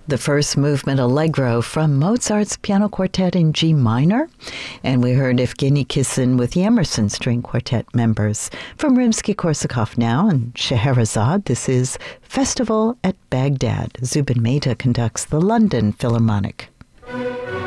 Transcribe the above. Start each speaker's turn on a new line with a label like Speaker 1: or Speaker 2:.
Speaker 1: the first movement Allegro from Mozart's Piano Quartet in G minor. And we heard Evgeny Kissin with the Emerson String Quartet members. From Rimsky-Korsakov now and Scheherazade, this is Festival at Baghdad. Zubin Mehta conducts the London Philharmonic.